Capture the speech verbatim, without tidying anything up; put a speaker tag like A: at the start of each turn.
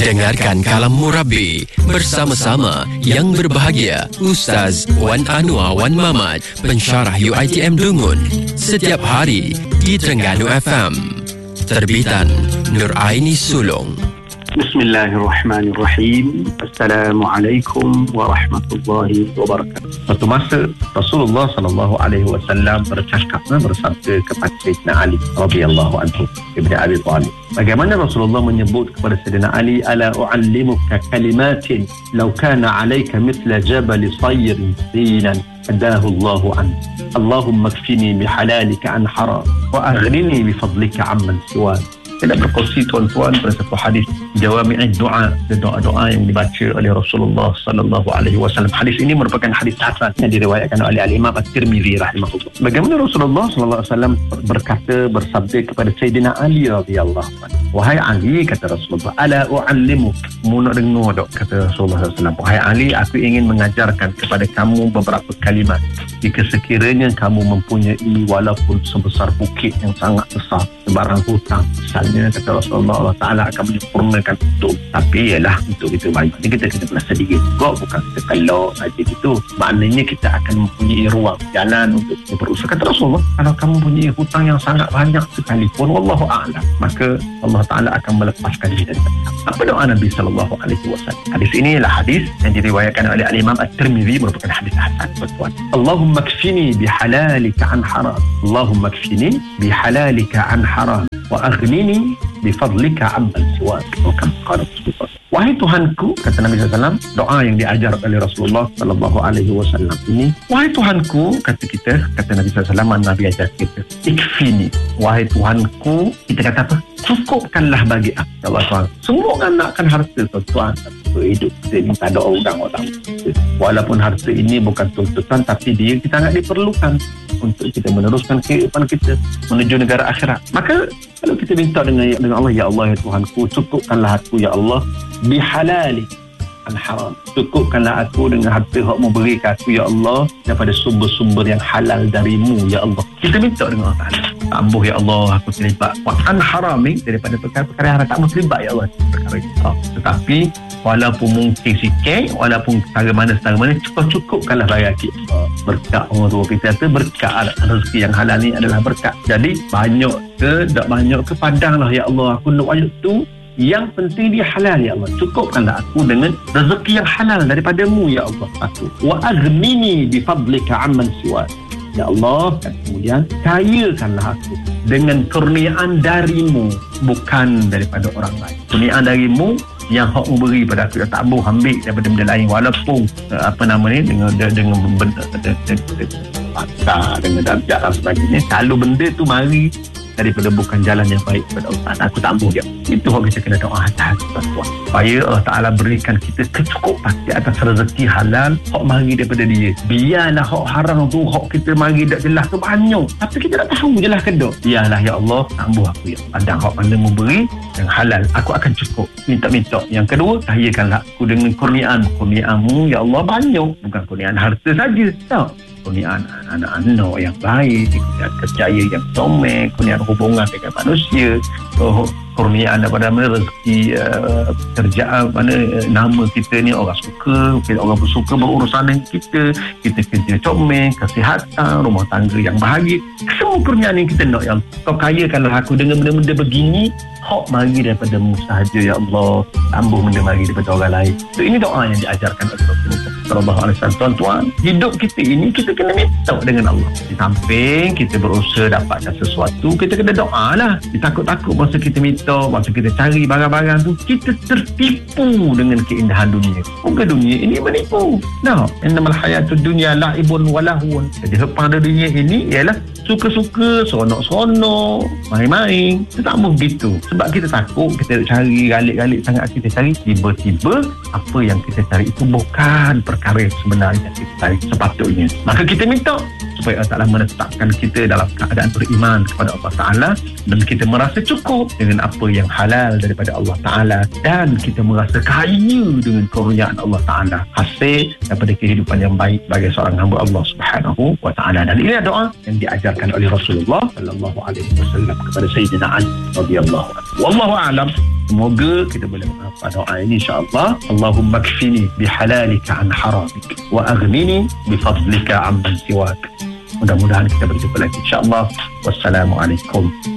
A: Dengarkan Kalam Murabi bersama-sama yang berbahagia Ustaz Wan Anwar Wan Mamat, pensyarah U I T M Dungun, setiap hari di Terengganu F M. Terbitan Nur Aini Sulong.
B: Bismillahirrahmanirrahim. Assalamualaikum warahmatullahi wabarakatuh. Suatu masa Rasulullah sallallahu alaihi wasallam bercakap bersabda kepada Sayyidina Ali radhiyallahu anhu ibn Abi Thalib. Bagaimana Rasulullah menyebut kepada Sayyidina Ali, ala u'allimuka kalimatin law kana 'alayka mithla jabal sayrin zinan adahu Allahu an. Allahumma kfini bihalalika an haram wa aghnini bifadlika amman siwak. Saya nak berkongsi tuan-tuan pada satu hadis jawami'id doa, doa-doa yang dibaca oleh Rasulullah sallallahu alaihi wasallam. Hadis ini merupakan hadis hasan yang diriwayatkan oleh Al-Imam At-Tirmizi rahimahullah. Bagaimana Rasulullah sallallahu alaihi wasallam berkata, bersabda kepada Sayyidina Ali radhiyallahu anhu, wahai Ali, kata Rasulullah, ala u'allimuk, mu nak dengar dok, kata Rasulullah sallallahu alaihi wasallam, wahai Ali, aku ingin mengajarkan kepada kamu beberapa kalimat. Jika sekiranya kamu mempunyai walaupun sebesar bukit yang sangat besar, sebarang hutang misalnya, kata Rasulullah, Allah Ta'ala akan menyempurnakan itu. Tapi ialah untuk kita baik, kita kena pernah sedikit kok, bukan kita kalau saja gitu. Maknanya kita akan mempunyai ruang jalan untuk kita berusaha. Kata Rasulullah, kalau kamu mempunyai hutang yang sangat banyak sekalipun, wallahu a'lam, maka Allah Ta'ala akan melepaskan kita. Apa doa Nabi sallallahu alaihi wasallam? Hadis ini adalah hadis yang diriwayatkan oleh Al-Imam At-Tirmizi, merupakan hadis hasan, tuan-tuan. Allahumma kfini bihalalika an haram. Allahumma kfini bihalalika an haram wa aghnini bifadlika amman siwak. Wahai Tuhanku, kata Nabi sallallahu alaihi wasallam, doa yang diajar oleh Rasulullah sallallahu alaihi wasallam ini, wahai Tuhanku, kata kita, kata Nabi sallallahu alaihi wasallam, Nabi ajar kita, ikfini, wahai Tuhanku, kita kata apa? Cukupkanlah bagi aku. Ya Allah Tuhan, semua orang nakkan harta, tuan-tuan. Hidup kita ni tak ada orang-orang. Walaupun harta ini bukan tuntutan, tapi dia kita sangat diperlukan untuk kita meneruskan kehidupan kita menuju negara akhirat. Maka kalau kita minta dengan, dengan Allah, ya Allah, ya Tuhanku, cukupkanlah aku, ya Allah, bihalali an haram. Cukupkanlah aku dengan harta yang mu beri ke aku, ya Allah, daripada sumber-sumber yang halal darimu, ya Allah. Kita minta dengan Allah Ta'ala, ambuh ya Allah, aku terlibat wa an harami, daripada perkara-perkara yang tak mau terlibat, ya Allah, perkara itu. Tetapi walaupun mungkin sikit, walaupun setara mana setara mana, cukup-cukupkanlah bagi kita. Berkat orang tua kita kata, berkat rezeki yang halal ni adalah berkat. Jadi banyak ke tak banyak ke, pandanglah ya Allah, aku nak banyak tu, yang penting dia halal, ya Allah. Cukupkanlah aku dengan rezeki yang halal daripadamu, ya Allah. Aku wa aghnini bifadlika amman siwak. Ya Allah, dan kemudian kayakanlah aku dengan kurniaan darimu, bukan daripada orang lain. Kurniaan darimu yang hak memberi pada aku, yang tak boleh ambil daripada benda lain, walaupun uh, apa nama ni, dengan dengan benda pakar, dengan darjat dan sebagainya. Kalau benda tu mari daripada bukan jalan yang baik kepada Allah, aku tak boleh. Itu hak kita kena doa atas, tuan-tuan, supaya Allah Ta'ala berikan kita kecukupan di atas rezeki halal hak mari daripada dia. Biarlah hak haram tu, hak kita mari tak jelas tu banyak, tapi kita tak tahu jelas ke tak. Biarlah ya Allah, tambah aku, ya pandang hak mana memberi yang halal, aku akan cukup. Minta-minta. Yang kedua, kayakanlah aku dengan kurniaan. Kurniaanmu, ya Allah, banyak, bukan kurniaan harta saja, tak, kurniaan anak-anak yang baik, kurniaan kerjaya yang comel, kurniaan hubungan dengan manusia, oh, kurniaan daripada mana rezeki uh, kerjaan, mana uh, nama kita ni orang suka, orang bersuka berurusan dengan kita, kita kerja comel, kesihatan, rumah tangga yang bahagia, semua kurniaan yang kita nak. Yang kau kayakanlah aku dengan benda-benda begini, hak mari daripada-Mu sahaja, ya Allah, tambah benda mari daripada orang lain. So, ini doa yang diajarkan oleh Rasulullah sallallahu alaihi wasallam. Tuan-tuan, hidup kita ini kita kena minta dengan Allah. Di samping kita berusaha dapatkan sesuatu, kita kena doa lah. Takut-takut masa kita minta, masa kita cari barang-barang tu, kita tertipu dengan keindahan dunia. Muka dunia ini menipu. Nah, innamal hayatud dunya la'ibun walahun. Jadi hepang dunia ini ialah suka-suka, seronok-seronok, main-main. Kita tak mahu begitu. Sebab kita takut, kita cari galik-galik sangat, kita cari, tiba-tiba apa yang kita cari itu bukan perkara yang sebenarnya yang kita cari sepatutnya. Maka kita minta supaya Allah Ta'ala menetapkan kita dalam keadaan beriman kepada Allah Ta'ala, dan kita merasa cukup dengan apa yang halal daripada Allah Ta'ala, dan kita merasa kaya dengan kurniaan Allah Ta'ala, hasil daripada kehidupan yang baik bagi seorang hamba Allah Subhanahu wa Ta'ala. Dan ini doa yang diajarkan oleh Rasulullah sallallahu alaihi wasallam kepada Sayyidina Ali radhiyallahu anhu. Wallahu a'lam. Semoga kita boleh menghafal doa ini insya-Allah. Allahumma kfini bihalalika an haramik wa aghnini bifadlika amman siwak. Mudah-mudahan kita berjumpa lagi insya-Allah. Wassalamualaikum